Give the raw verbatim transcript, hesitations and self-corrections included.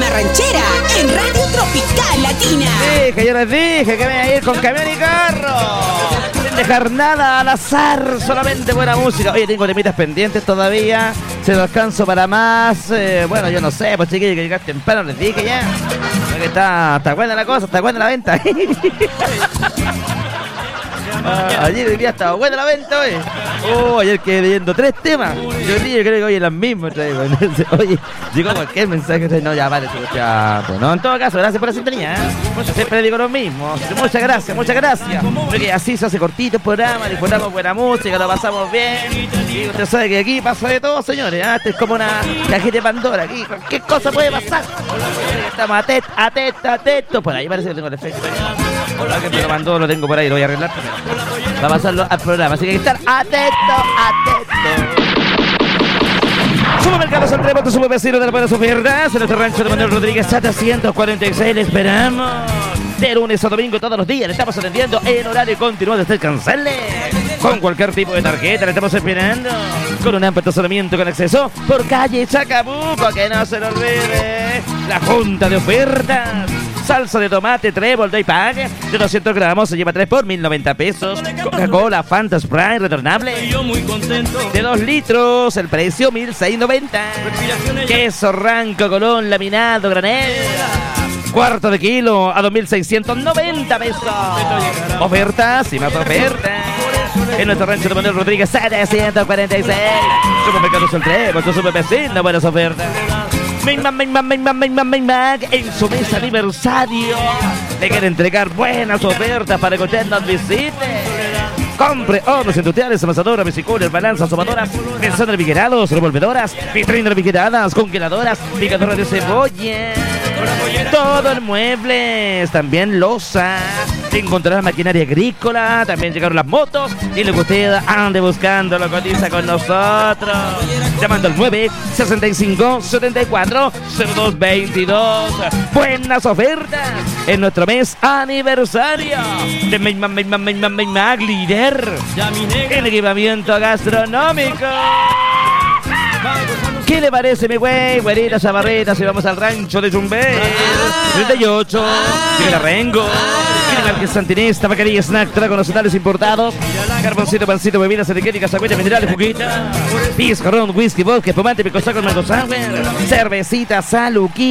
Zona Ranchera en Radio Tropical Latina. Dije, yo les dije que me iba a ir con camión y carro. Sin dejar nada al azar, solamente buena música. Oye, tengo temitas pendientes todavía. Se lo alcanzo para más. Eh, bueno, yo no sé, pues chiquillos, que llegar temprano, les dije ya. Que está, está buena la cosa, está buena la venta. Ah, ayer el día estaba buena la venta, oye. Oh, ayer quedé leyendo tres temas. Yo día creo que hoy es las mismas traigo. Oye, llegó cualquier mensaje. No, ya vale, ya. Pues no, en todo caso, gracias por la sintonía. ¿eh? Siempre digo lo mismo. Muchas gracias, muchas gracias. Porque así se hace cortito el programa, disfrutamos buena música, lo pasamos bien. Y usted sabe que aquí pasa de todo, señores. ¿eh? Este es como una cajita de Pandora. Aquí cualquier cosa puede pasar. Estamos atentos, atentos, atentos. Por ahí parece que tengo el efecto. Que me lo mandó, lo tengo por ahí, lo voy a arreglar. Va a pasarlo al programa, así que hay que estar atento, atento. Supermercados Andrés, tu super vecino de las buenas ofertas. En nuestro rancho de Manuel Rodríguez, Chata ciento cuarenta y seis, le esperamos. De lunes a domingo todos los días, le estamos atendiendo en horario continuado hasta el cancele. Con cualquier tipo de tarjeta, le estamos esperando. Con un amplio estacionamiento con acceso por calle Chacabuco, que no se lo olvide. La junta de ofertas. Salsa de tomate, trébol, doy pack de doscientos gramos, se lleva tres por mil noventa pesos. Coca-Cola, Fanta, Sprite, retornable de dos litros, el precio mil seiscientos noventa. Queso Ranco, Colón, laminado, granel, cuarto de kilo a dos mil seiscientos noventa pesos. Ofertas y más ofertas en nuestro rancho de Manuel Rodríguez, setecientos cuarenta y seis. Supermercados El Trevo, tu super vecino, buenas ofertas. Mac, Mac, Mac, Mac, Mac, Mac, Mac, Mac, en su mes aniversario le quiere entregar buenas ofertas para que usted nos visite. Compre hornos industriales, amasadoras, biciculas, balanzas, asomadoras, mesas refrigerados, revolvedoras, vitrinas refrigeradas, congeladoras, picadoras de cebolla, todo en muebles, también loza. Encontrará maquinaria agrícola, también llegaron las motos y lo que usted ande buscando lo cotiza con nosotros. Llamando al nueve sesenta y cinco setenta y cuatro cero dos veintidós. Buenas ofertas en nuestro mes aniversario de Mac, Mac, Mac, Mac, Mac, Mac, líder en equipamiento gastronómico. ¿Qué le parece, mi güey? Güerita Chavarrita, si vamos al rancho de Jumbel treinta y ocho, tiene la Rengo, tiene la Santinista, Bacaría, Snack, tragos nacionales importados, carboncito, pancito, bebidas energéticas, agüita, minerales, juguita, pisco, ron, whisky, vodka, espumante, pico, con mango sour, cervecita, saluquí.